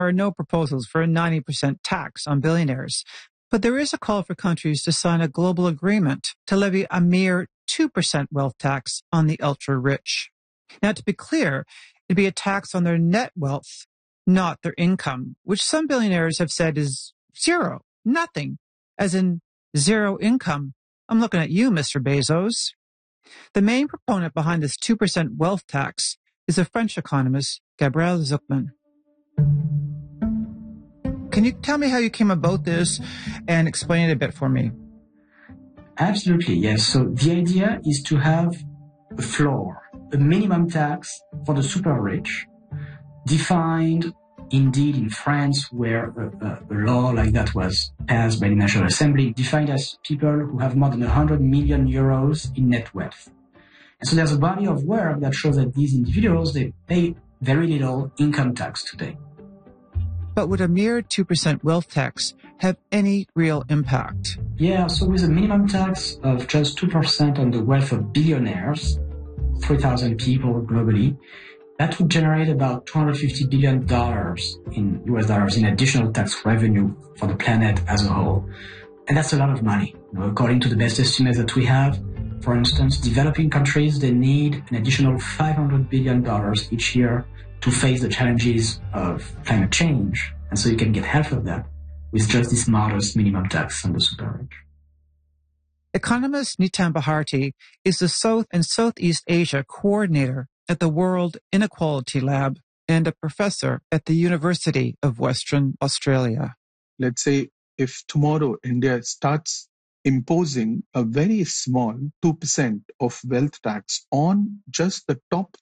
are no proposals for a 90% tax on billionaires, but there is a call for countries to sign a global agreement to levy a mere 2% wealth tax on the ultra-rich. Now, to be clear, it'd be a tax on their net wealth, not their income, which some billionaires have said is zero, nothing, as in zero income. I'm looking at you, Mr. Bezos. The main proponent behind this 2% wealth tax is a French economist, Gabriel Zucman. Can you tell me how you came about this and explain it a bit for me? Absolutely, yes. So the idea is to have a floor, a minimum tax for the super rich, defined indeed in France, where a law like that was passed by the National Assembly, defined as people who have more than 100 million euros in net wealth. And so there's a body of work that shows that these individuals, they pay very little income tax today. But would a mere 2% wealth tax have any real impact? Yeah, so with a minimum tax of just 2% on the wealth of billionaires, 3,000 people globally, that would generate about $250 billion in US dollars in additional tax revenue for the planet as a whole. And that's a lot of money. According to the best estimates that we have, for instance, developing countries, they need an additional $500 billion each year to face the challenges of climate change. And so you can get half of that with just this modest minimum tax on the super rich. Economist Nitin Bharti is the South and Southeast Asia coordinator at the World Inequality Lab and a professor at the University of Western Australia. Let's say if tomorrow India starts imposing a very small 2% of wealth tax on just the top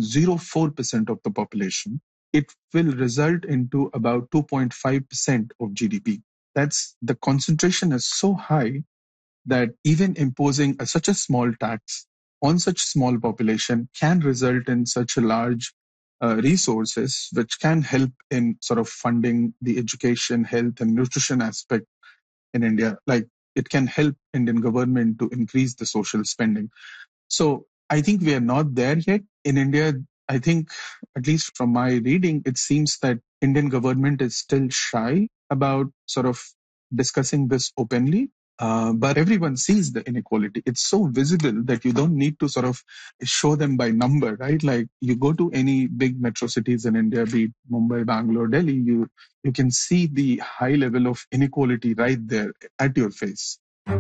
0.04% of the population, it will result into about 2.5% of GDP. The concentration is so high that even imposing such a small tax on such small population can result in such a large resources, which can help in sort of funding the education, health, and nutrition aspect in India. Like it can help Indian government to increase the social spending. So I think we are not there yet in India. I think, at least from my reading, it seems that Indian government is still shy about sort of discussing this openly. But everyone sees the inequality. It's so visible that you don't need to sort of show them by number, right? Like you go to any big metro cities in India, be it Mumbai, Bangalore, Delhi, you can see the high level of inequality right there at your face.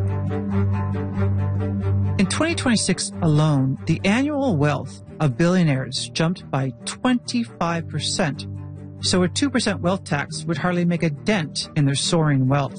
In 2026 alone, the annual wealth of billionaires jumped by 25%. So a 2% wealth tax would hardly make a dent in their soaring wealth.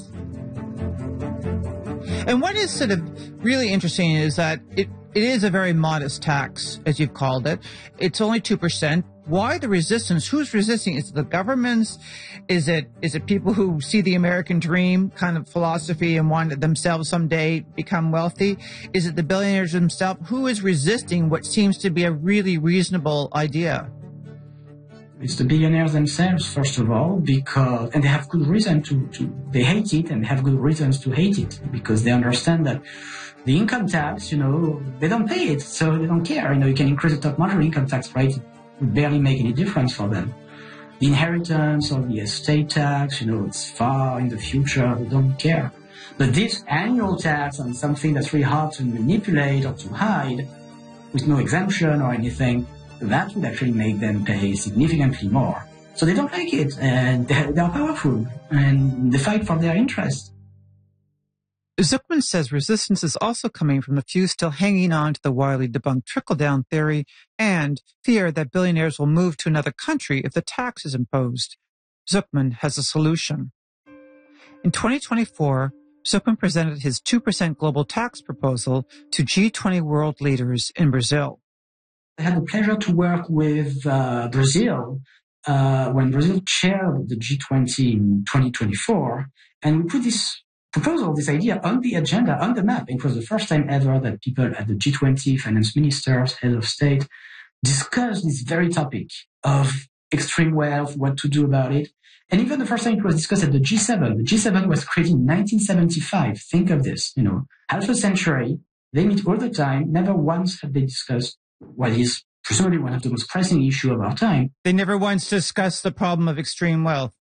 And what is sort of really interesting is that it is a very modest tax, as you've called it. It's only 2%. Why the resistance? Who's resisting? Is it the governments? Is it people who see the American dream kind of philosophy and want themselves someday become wealthy? Is it the billionaires themselves? Who is resisting what seems to be a really reasonable idea? It's the billionaires themselves, first of all, and they have good reason they hate it, and they have good reasons to hate it, because they understand that the income tax, they don't pay it, so they don't care. You can increase the top marginal income tax rate, it would barely make any difference for them. The inheritance or the estate tax, it's far in the future, they don't care. But this annual tax on something that's really hard to manipulate or to hide, with no exemption or anything, that would actually make them pay significantly more. So they don't like it, and they're powerful, and they fight for their interests. Zucman says resistance is also coming from the few still hanging on to the widely debunked trickle-down theory and fear that billionaires will move to another country if the tax is imposed. Zucman has a solution. In 2024, Zucman presented his 2% global tax proposal to G20 world leaders in Brazil. I had the pleasure to work with Brazil when Brazil chaired the G20 in 2024, and we put this proposal, this idea on the agenda, on the map. It was the first time ever that people at the G20, finance ministers, heads of state, discussed this very topic of extreme wealth, what to do about it. And even the first time it was discussed at the G7. The G7 was created in 1975. Think of this, half a century. They meet all the time. Never once have they discussed what is presumably one of the most pressing issues of our time. They never once discussed the problem of extreme wealth.